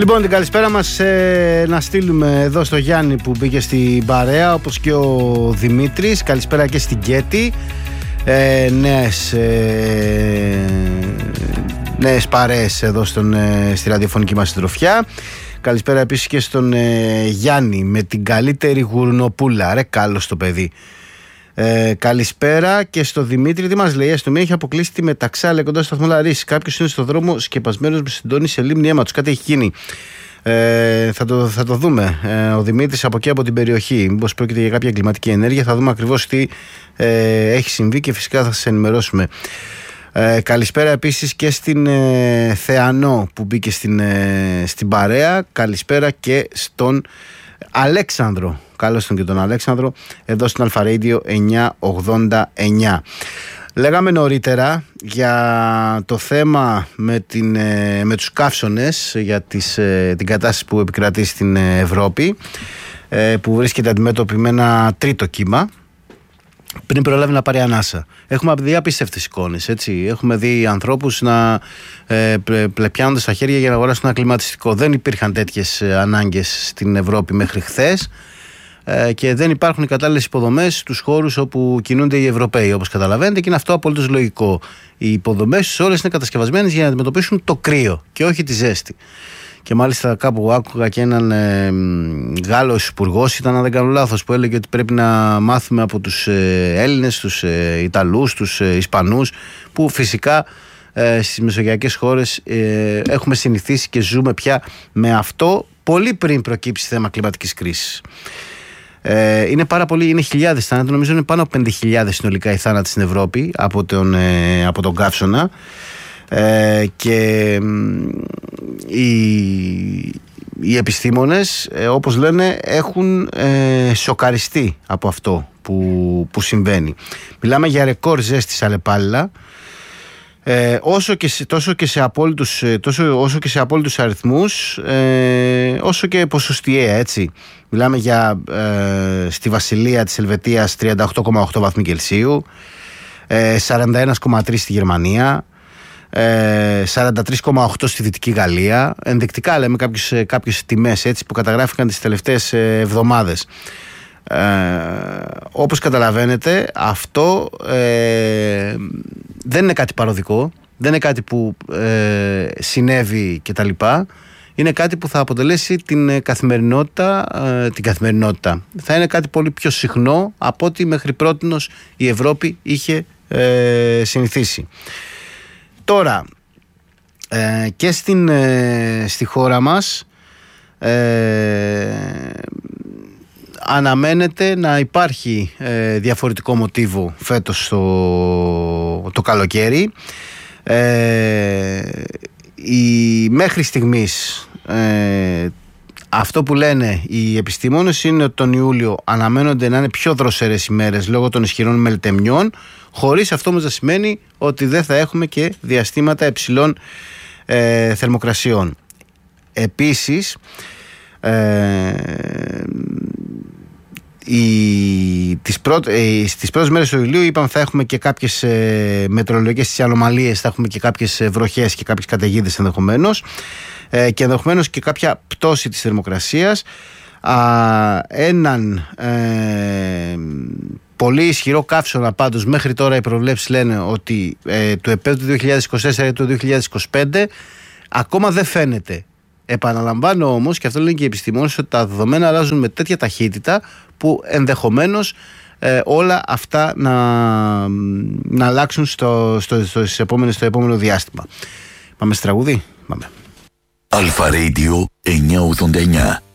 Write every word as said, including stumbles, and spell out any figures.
Λοιπόν, την καλησπέρα μας ε, να στείλουμε εδώ στο Γιάννη που μπήκε στην παρέα, όπως και ο Δημήτρης. Καλησπέρα και στην Κέτη. ε, νέες, ε, νέες παρέες εδώ στον, ε, στη ραδιοφωνική μας συντροφιά. Καλησπέρα επίσης και στον ε, Γιάννη με την καλύτερη γουρνοπούλα. Ρε κάλος το παιδί. Ε, καλησπέρα και στο Δημήτρη. Τι μας λέει? Η αστυνομία έχει αποκλείσει τη Μεταξάλια κοντά στο σταθμό Λαρίση. Κάποιος είναι στο δρόμο σκεπασμένος με συντόνι σε λίμνη αίματος. Κάτι έχει γίνει. Ε, θα, το, θα το δούμε. Ε, ο Δημήτρης από εκεί από την περιοχή. Μήπως πρόκειται για κάποια εγκληματική ενέργεια? Θα δούμε ακριβώς τι ε, έχει συμβεί και φυσικά θα σας ενημερώσουμε. Ε, καλησπέρα επίσης και στην ε, Θεανό που μπήκε στην, ε, στην παρέα. Καλησπέρα και στον Αλέξανδρο. Καλώς τον και τον Αλέξανδρο εδώ στην Αλφα Radio εννιακόσια ογδόντα εννιά. Λέγαμε νωρίτερα για το θέμα με, την, με τους καύσωνες, για τις, την κατάσταση που επικρατεί στην Ευρώπη, που βρίσκεται αντιμέτωπη με ένα τρίτο κύμα πριν προλάβει να πάρει ανάσα. Έχουμε δει απίστευτες εικόνες, έτσι. Έχουμε δει ανθρώπους να ε, πλεπιάνονται στα χέρια για να αγοράσουν ένα κλιματιστικό. Δεν υπήρχαν τέτοιες ανάγκες στην Ευρώπη μέχρι χθες ε, και δεν υπάρχουν οι κατάλληλες υποδομές στους χώρους όπου κινούνται οι Ευρωπαίοι, όπως καταλαβαίνετε, και είναι αυτό απολύτως λογικό. Οι υποδομές όλες είναι κατασκευασμένες για να αντιμετωπίσουν το κρύο και όχι τη ζέστη. Και μάλιστα κάπου άκουγα και έναν ε, Γάλλος υπουργός, ήταν αν δεν κάνω λάθος, που έλεγε ότι πρέπει να μάθουμε από τους ε, Έλληνες, τους ε, Ιταλούς, τους ε, Ισπανούς, που φυσικά ε, στις μεσογειακές χώρες ε, έχουμε συνηθίσει και ζούμε πια με αυτό πολύ πριν προκύψει θέμα κλιματικής κρίσης. Ε, είναι πάρα πολύ, είναι χιλιάδες θάνατοι, νομίζω είναι πάνω από πέντε χιλιάδες συνολικά οι θάνατοι στην Ευρώπη από τον, ε, από τον καύσωνα. Ε, και οι, οι επιστήμονες ε, όπως λένε έχουν ε, σοκαριστεί από αυτό που, που συμβαίνει. Μιλάμε για ρεκόρ ζέστης αλλεπάλληλα, ε, όσο και σε, τόσο και σε απόλυτους, τόσο, όσο και σε απόλυτους αριθμούς ε, όσο και ποσοστιαία, έτσι. Μιλάμε για ε, στη Βασιλεία της Ελβετίας τριάντα οκτώ κόμμα οκτώ βαθμοί Κελσίου, ε, σαράντα ένα κόμμα τρία στη Γερμανία, σαράντα τρία κόμμα οκτώ στη Δυτική Γαλλία. Ενδεικτικά λέμε κάποιες, κάποιες τιμές, έτσι, που καταγράφηκαν τις τελευταίες εβδομάδες. Ε, όπως καταλαβαίνετε, αυτό ε, δεν είναι κάτι παροδικό, δεν είναι κάτι που ε, συνέβη κτλ. Είναι κάτι που θα αποτελέσει την καθημερινότητα, ε, την καθημερινότητα. Θα είναι κάτι πολύ πιο συχνό από ό,τι μέχρι πρότινος η Ευρώπη είχε ε, συνηθίσει. Τώρα, ε, και στην, ε, στη χώρα μας ε, αναμένεται να υπάρχει ε, διαφορετικό μοτίβο φέτος το, το καλοκαίρι. Ε, η, μέχρι στιγμής ε, αυτό που λένε οι επιστήμονες είναι ότι τον Ιούλιο αναμένονται να είναι πιο δροσερές ημέρες λόγω των ισχυρών μελτεμιών, χωρίς αυτό όμως να σημαίνει ότι δεν θα έχουμε και διαστήματα υψηλών ε, θερμοκρασιών. Επίσης, ε, οι, τις, πρώτ, ε, στις πρώτες μέρες του Ιουλίου είπαμε θα έχουμε και κάποιες ε, μετεωρολογικές ανομαλίες, θα έχουμε και κάποιες βροχές και κάποιες καταιγίδες ενδεχομένως, ε, και ενδεχομένως και κάποια πτώση της θερμοκρασίας. Α, έναν ε, πολύ ισχυρό καύσωνα πάντως μέχρι τώρα οι προβλέψεις λένε ότι ε, το επέτειο του δύο χιλιάδες είκοσι τέσσερα ή του δύο χιλιάδες είκοσι πέντε ακόμα δεν φαίνεται. Επαναλαμβάνω όμως, και αυτό λένε και οι επιστήμονες, ότι τα δεδομένα αλλάζουν με τέτοια ταχύτητα που ενδεχομένως ε, όλα αυτά να, να αλλάξουν στο, στο, στο, στο, επόμενο, στο επόμενο διάστημα. Πάμε στο τραγούδι. Πάμε. Αλφα Radio εννιακόσια ογδόντα εννιά.